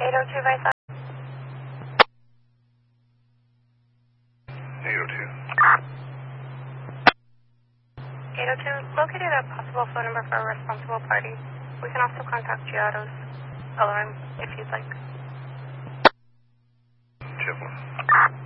802 by 802. 802, located a possible phone number for a responsible party. We can also contact Giotto's alarm if you'd like. Chipman.